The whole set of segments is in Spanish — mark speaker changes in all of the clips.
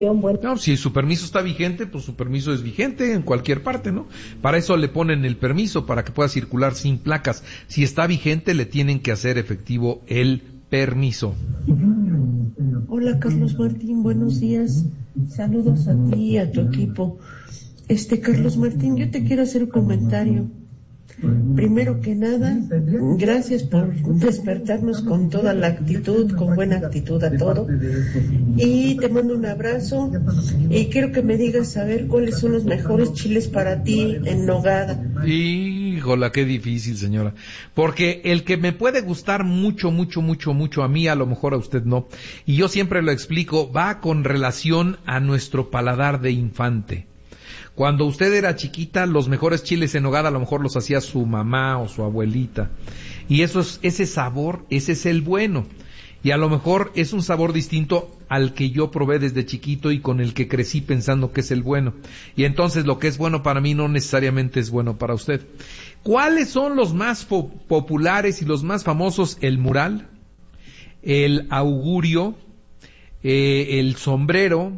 Speaker 1: No, si su permiso está vigente, pues su permiso es vigente en cualquier parte, ¿no? Para eso le ponen el permiso, para que pueda circular sin placas. Si está vigente, le tienen que hacer efectivo el permiso.
Speaker 2: Hola, Carlos Martín, buenos días. Saludos a ti y a tu equipo. Carlos Martín, yo te quiero hacer un comentario. Primero que nada, gracias por despertarnos con toda la actitud, con buena actitud a todo. Y te mando un abrazo y quiero que me digas a ver cuáles son los mejores chiles para ti en nogada.
Speaker 1: Híjola, qué difícil, señora. Porque el que me puede gustar mucho a mí, a lo mejor a usted no. Y yo siempre lo explico, va con relación a nuestro paladar de infante. Cuando usted era chiquita, los mejores chiles en nogada a lo mejor los hacía su mamá o su abuelita. Y ese sabor, ese es el bueno. Y a lo mejor es un sabor distinto al que yo probé desde chiquito y con el que crecí pensando que es el bueno. Y entonces lo que es bueno para mí no necesariamente es bueno para usted. ¿Cuáles son los más populares y los más famosos? El Mural, el Augurio, el Sombrero,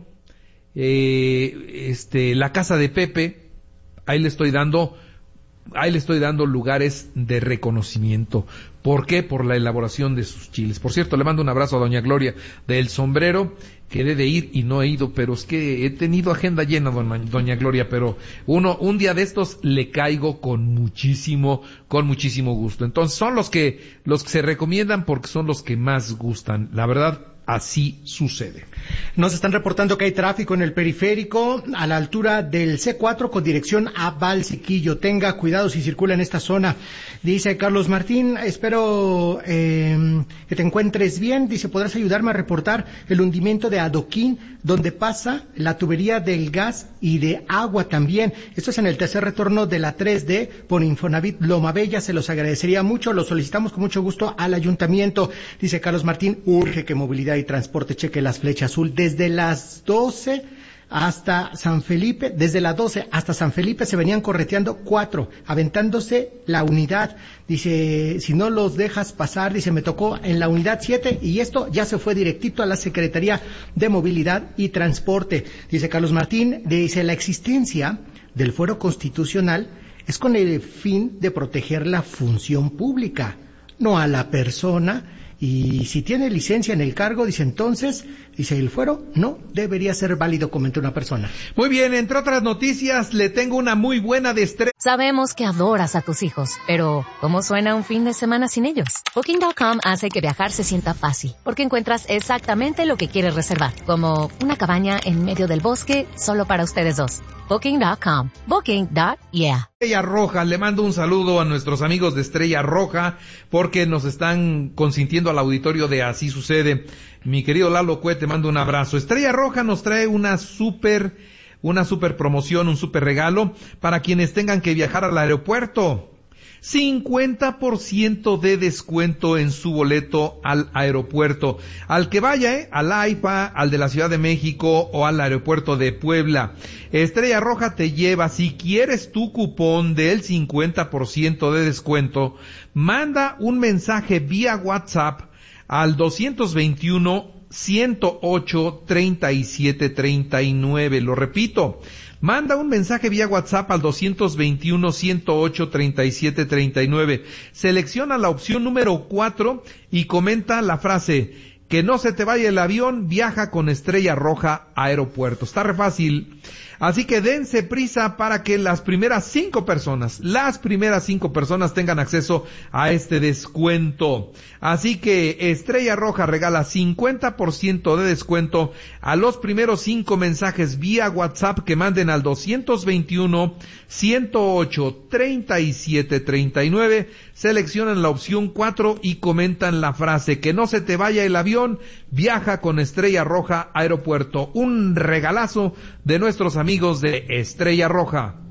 Speaker 1: la Casa de Pepe. Ahí le estoy dando lugares de reconocimiento. ¿Por qué? Por la elaboración de sus chiles. Por cierto, le mando un abrazo a doña Gloria del Sombrero. Quedé de ir y no he ido, pero es que he tenido agenda llena, doña Gloria, pero un día de estos le caigo con muchísimo gusto. Entonces son los que se recomiendan porque son los que más gustan. La verdad, así sucede.
Speaker 3: Nos están reportando que hay tráfico en el periférico a la altura del C4 con dirección a Valsequillo. Tenga cuidado si circula en esta zona. Dice Carlos Martín, espero que te encuentres bien. Dice, ¿podrás ayudarme a reportar el hundimiento de adoquín donde pasa la tubería del gas y de agua también? Esto es en el tercer retorno de la 3D por Infonavit Loma Bella. Se los agradecería mucho. Lo solicitamos con mucho gusto al ayuntamiento. Dice Carlos Martín, urge que Movilidad y Transporte cheque las flechas azul desde las 12 hasta San Felipe. Desde las 12 hasta San Felipe se venían correteando 4, aventándose la unidad. Dice, si no los dejas pasar, dice, me tocó en la unidad 7 y esto ya se fue directito a la Secretaría de Movilidad y Transporte. Dice Carlos Martín, dice, la existencia del fuero constitucional es con el fin de proteger la función pública, no a la persona. Y si tiene licencia en el cargo, dice, entonces, dice, el fuero no debería ser válido, comentó una persona.
Speaker 1: Muy bien, entre otras noticias, le tengo una muy buena de estrés.
Speaker 4: Sabemos que adoras a tus hijos, pero ¿cómo suena un fin de semana sin ellos? Booking.com hace que viajar se sienta fácil, porque encuentras exactamente lo que quieres reservar, como una cabaña en medio del bosque solo para ustedes dos. Booking.com. Booking.yeah.
Speaker 1: Estrella Roja, le mando un saludo a nuestros amigos de Estrella Roja, porque nos están consintiendo al auditorio de Así Sucede. Mi querido Lalo Cue, te mando un abrazo. Estrella Roja nos trae una super promoción, un super regalo para quienes tengan que viajar al aeropuerto. 50% de descuento en su boleto al aeropuerto. Al que vaya, al AIFA, al de la Ciudad de México o al aeropuerto de Puebla. Estrella Roja te lleva, si quieres tu cupón del 50% de descuento, manda un mensaje vía WhatsApp al 221-108-3739. Lo repito, manda un mensaje vía WhatsApp al 221-108-3739. Selecciona la opción número 4 y comenta la frase: que no se te vaya el avión, viaja con Estrella Roja Aeropuerto. Está re fácil. Así que dense prisa para que las primeras 5 personas tengan acceso a este descuento. Así que Estrella Roja regala 50% de descuento a los primeros 5 mensajes vía WhatsApp que manden al 221-108-3739. Seleccionan la opción 4 y comentan la frase: que no se te vaya el avión, viaja con Estrella Roja Aeropuerto. Un regalazo de nuestros amigos de Estrella Roja.